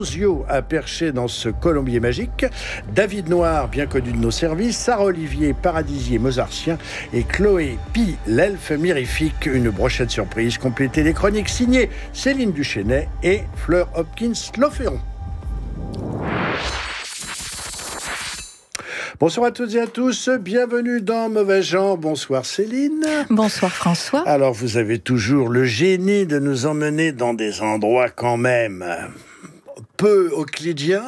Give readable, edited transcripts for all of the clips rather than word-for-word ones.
Zio a perché dans ce colombier magique, David Noir, bien connu de nos services, Sarah Olivier, paradisier mozartien, et Chloé Pi, l'elfe mirifique, une brochette surprise, complétée des chroniques signées Céline Duchesnay et Fleur Hopkins-Loferron. Bonsoir à toutes et à tous, bienvenue dans Mauvais Genre. Bonsoir Céline. Bonsoir François. Alors vous avez toujours le génie de nous emmener dans des endroits quand même peu euclidiens,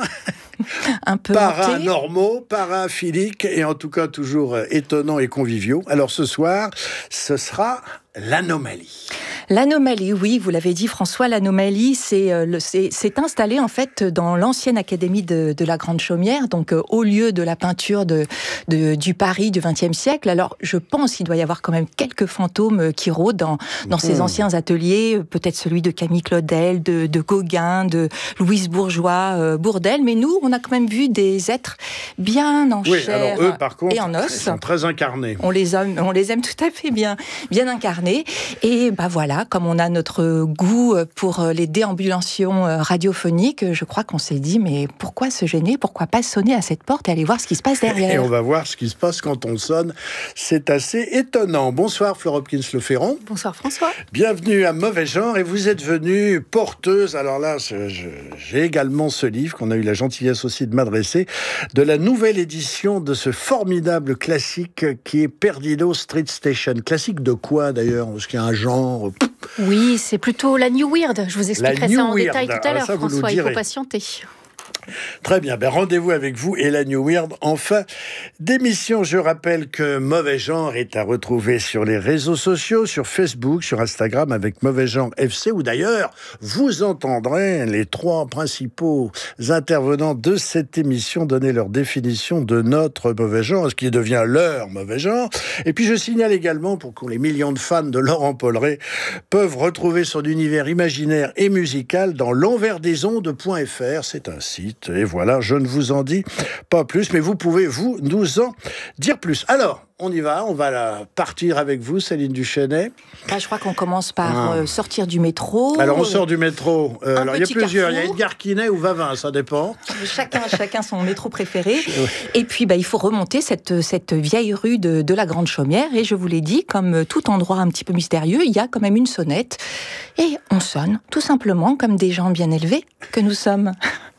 un peu paranormaux, paraphiliques et en tout cas toujours étonnants et conviviaux. Alors ce soir, ce sera l'anomalie. L'anomalie, oui, vous l'avez dit François, l'anomalie s'est installée en fait dans l'ancienne académie de la Grande Chaumière, donc au lieu de la peinture du Paris du XXe siècle. Alors je pense qu'il doit y avoir quand même quelques fantômes qui rôdent dans ces anciens ateliers, peut-être celui de Camille Claudel, de Gauguin, de Louise Bourgeois, Bourdelle, mais nous on a quand même vu des êtres bien en chair alors eux, par contre, et en os. Ils sont très incarnés. On les aime tout à fait bien incarnés. Et voilà, comme on a notre goût pour les déambulations radiophoniques, je crois qu'on s'est dit, mais pourquoi se gêner ? Pourquoi pas sonner à cette porte et aller voir ce qui se passe derrière ? Et on va voir ce qui se passe quand on sonne. C'est assez étonnant. Bonsoir Fleur Hopkins-Loferron. Bonsoir François. Bienvenue à Mauvais Genre et vous êtes venue porteuse, alors là, j'ai également ce livre qu'on a eu la gentillesse aussi de m'adresser, de la nouvelle édition de ce formidable classique qui est Perdido Street Station. Classique de quoi d'ailleurs ? Parce qu'il y a un genre... Oui, c'est plutôt la New Weird. Je vous expliquerai ça en détail tout à l'heure, François. Il faut patienter. Très bien, rendez-vous avec vous et la New Weird en fin d'émission. Je rappelle que Mauvais Genre est à retrouver sur les réseaux sociaux, sur Facebook, sur Instagram avec Mauvais Genre FC, où d'ailleurs vous entendrez les trois principaux intervenants de cette émission donner leur définition de notre Mauvais Genre, ce qui devient leur Mauvais Genre. Et puis je signale également, pour que les millions de fans de Laurent Polleret peuvent retrouver son univers imaginaire et musical dans l'enversdesondes.fr, c'est un site. Et voilà, je ne vous en dis pas plus, mais vous pouvez, vous, nous en dire plus. Alors, on y va, on va partir avec vous, Céline Duchesnay. Je crois qu'on commence par sortir du métro. Alors, on sort du métro. Alors, il y a plusieurs. Carrefour. Il y a Edgar Quinet ou Vavin, ça dépend. Chacun son métro préféré. Et puis, il faut remonter cette vieille rue de la Grande Chaumière. Et je vous l'ai dit, comme tout endroit un petit peu mystérieux, il y a quand même une sonnette. Et on sonne, tout simplement, comme des gens bien élevés que nous sommes.